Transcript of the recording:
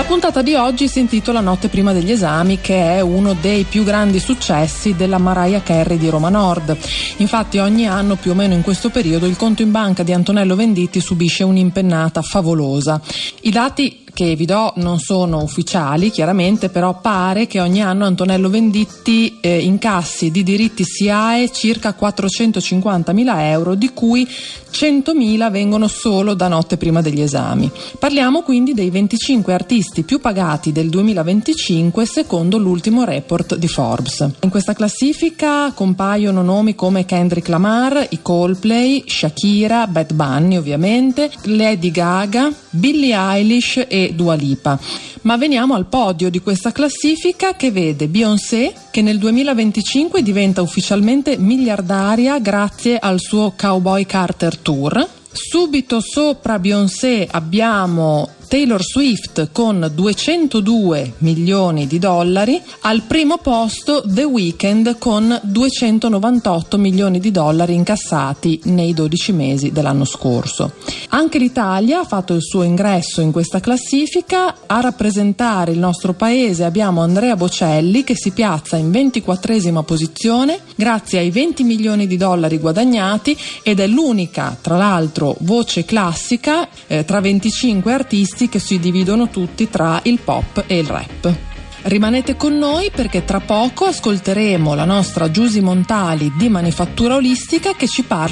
La puntata di oggi si intitola Notte prima degli esami, che è uno dei più grandi successi della Mariah Carey di Roma Nord. Infatti ogni anno più o meno in questo periodo il conto in banca di Antonello Venditti subisce un'impennata favolosa. I dati che vi do non sono ufficiali, chiaramente, però pare che ogni anno Antonello Venditti incassi di diritti SIAE circa 450.000 euro, di cui 100.000 vengono solo da Notte prima degli esami. Parliamo quindi dei 25 artisti più pagati del 2025 secondo l'ultimo report di Forbes. In questa classifica compaiono nomi come Kendrick Lamar, i Coldplay, Shakira, Bad Bunny ovviamente, Lady Gaga, Billie Eilish e Dua Lipa. Ma veniamo al podio di questa classifica, che vede Beyoncé, che nel 2025 diventa ufficialmente miliardaria grazie al suo Cowboy Carter Tour. Subito sopra Beyoncé abbiamo Taylor Swift con 202 milioni di dollari, al primo posto The Weeknd con 298 milioni di dollari incassati nei 12 mesi dell'anno scorso. Anche l'Italia ha fatto il suo ingresso in questa classifica. A rappresentare il nostro paese abbiamo Andrea Bocelli, che si piazza in 24esima posizione grazie ai 20 milioni di dollari guadagnati, ed è l'unica, tra l'altro, voce classica tra 25 artisti che si dividono tutti tra il pop e il rap. Rimanete con noi, perché tra poco ascolteremo la nostra Giusy Montali di Manifattura Olistica, che ci parla